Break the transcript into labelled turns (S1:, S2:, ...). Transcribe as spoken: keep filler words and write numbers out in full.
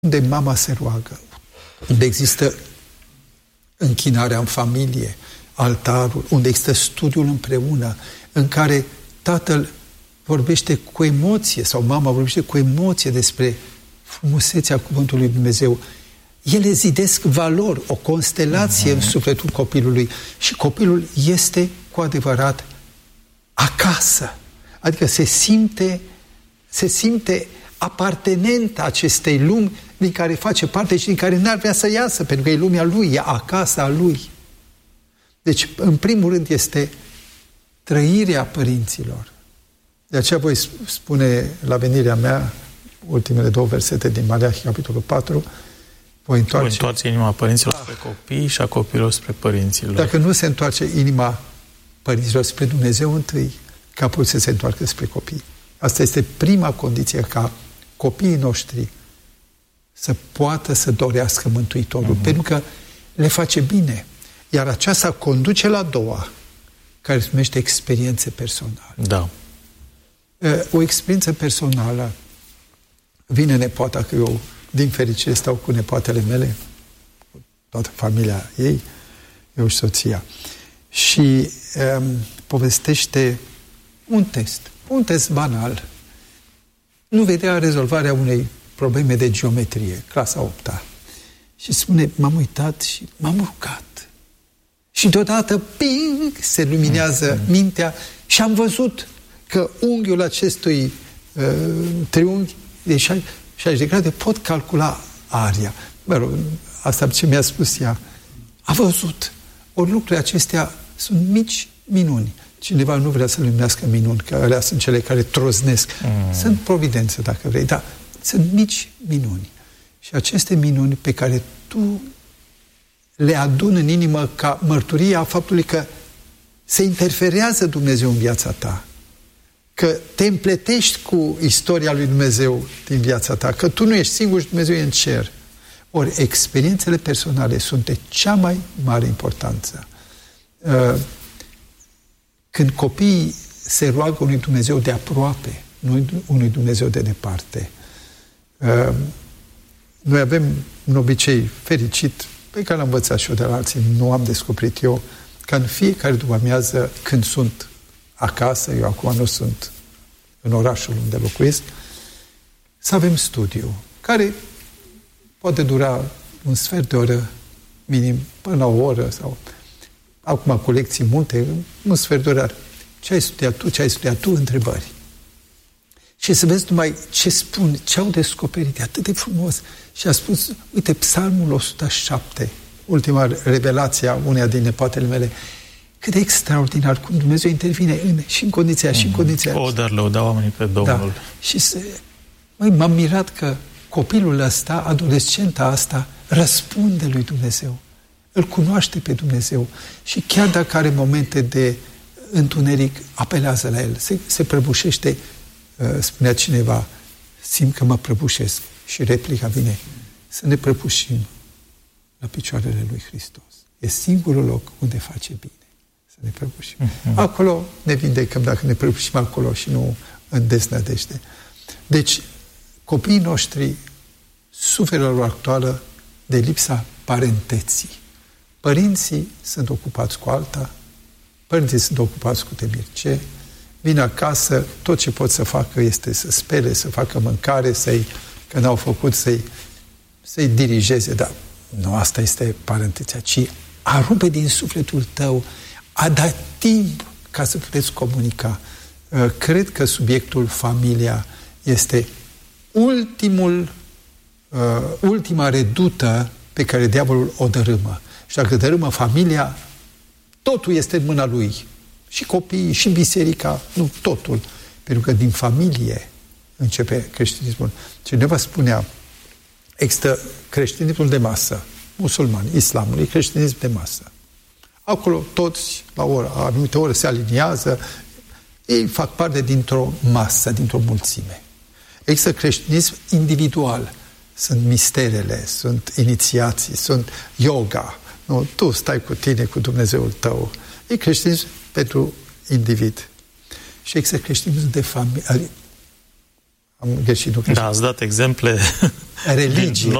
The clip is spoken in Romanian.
S1: unde mama se roagă, unde există închinarea în familie, altarul, unde există studiul împreună, în care tatăl vorbește cu emoție sau mama vorbește cu emoție despre frumusețea cuvântului lui Dumnezeu. Ele zidesc valori, o constelație uh-huh. în sufletul copilului și copilul este cu adevărat acasă. Adică se simte, se simte apartenent acestei lumi din care face parte și din care n-ar vrea să iasă, pentru că e lumea lui, e acasă a lui. Deci, în primul rând, este trăirea părinților. De aceea voi spune la venirea mea, ultimele două versete din Maleahi, capitolul patru, voi întoarce...
S2: Voi întoarce inima părinților spre copii și a copiilor spre părinților.
S1: Dacă nu se întoarce inima părinților spre Dumnezeu întâi, ca apoi să se întoarcă spre copii. Asta este prima condiție, ca copiii noștri să poată să dorească Mântuitorul, uh-huh. pentru că le face bine. Iar aceasta conduce la a doua, care se numește experiențe personale.
S2: Da.
S1: O experiență personală, vine nepoata, că eu, din fericire, stau cu nepoatele mele, cu toată familia ei, eu și soția. Și um, povestește un test, un test banal. Nu vedea rezolvarea unei probleme de geometrie, clasa a opta. Și spune, m-am uitat și m-am rugat. Și deodată, ping, se luminează mm-hmm. mintea și am văzut că unghiul acestui uh, triunghi de șaizeci de grade pot calcula aria. Mă rog, asta ce mi-a spus ea. A văzut. Ori lucrurile acestea sunt mici minuni. Cineva nu vrea să luminească minuni, că alea sunt cele care troznesc. Mm. Sunt providențe, dacă vrei, dar sunt mici minuni. Și aceste minuni pe care tu le aduni în inimă ca mărturie a faptului că se interferează Dumnezeu în viața ta, că te împletești cu istoria lui Dumnezeu din viața ta, că tu nu ești singur și Dumnezeu e în cer. Ori experiențele personale sunt de cea mai mare importanță. Când copiii se roagă unui Dumnezeu de aproape, nu unui Dumnezeu de departe. Noi avem un obicei fericit, pe care l-am învățat și eu de la alții, nu am descoperit eu, că în fiecare după-amiază, când sunt acasă, eu acum nu sunt în orașul unde locuiesc, să avem studiu, care poate dura un sfert de oră, minim, până la o oră, sau acum cu lecții multe, un sfert de oră. Ce ai studiat tu, ce ai studiat tu, întrebări. Și să vezi numai ce spun, ce au descoperit, e atât de frumos. Și a spus, uite, Psalmul o sută șapte, ultima revelație a uneia din nepoatele mele, cât de extraordinar cum Dumnezeu intervine în, și în condiția, mm-hmm. și în condiția.
S2: O, dar lăuda oamenii pe Domnul. Da.
S1: Și se, măi, m-am mirat că copilul ăsta, adolescenta asta, răspunde lui Dumnezeu. Îl cunoaște pe Dumnezeu. Și chiar dacă are momente de întuneric, apelează la el. Se, se prăbușește, spunea cineva, simt că mă prăbușesc. Și replica vine, să ne prăbușim la picioarele lui Hristos. E singurul loc unde face bine. Să ne prăbușim. Uh-huh. Acolo ne vindecăm dacă ne prăbușim acolo și nu în desnădejde. Deci, copiii noștri suferă la ora actuală de lipsa parenteții. Părinții sunt ocupați cu alta, părinții sunt ocupați cu temirce, vin acasă, tot ce pot să facă este să spele, să facă mâncare, să-i, că n-au făcut, să-i, să-i dirigeze, dar nu asta este parenteția, ci a rupe din sufletul tău, a da timp ca să puteți comunica. Cred că subiectul familia este ultimul, ultima redută pe care diavolul o dărâmă. Și dacă dărâmă familia, totul este în mâna lui. Și copiii, și biserica, nu totul. Pentru că din familie începe creștinismul. Cineva spunea, există creștinismul de masă, musulmani, islamul, e creștinism de masă. Acolo toți, la ora, la anumite ore, se aliniază, ei fac parte dintr-o masă, dintr-o mulțime. Există creștinism individual. Sunt misterele, sunt inițiații, sunt yoga. Nu, tu stai cu tine, cu Dumnezeul tău. E creștinism pentru individ. Și există creștinism de familie, Am greșit, nu greșit.
S2: Da, ați dat exemple
S1: religii.